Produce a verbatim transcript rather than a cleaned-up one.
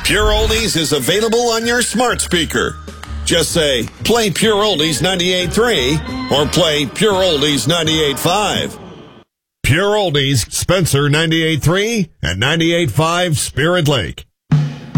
Pure Oldies is available on your smart speaker. Just say, play Pure Oldies ninety-eight point three or play Pure Oldies ninety-eight point five. Pure Oldies, Spencer ninety-eight point three and ninety-eight point five Spirit Lake.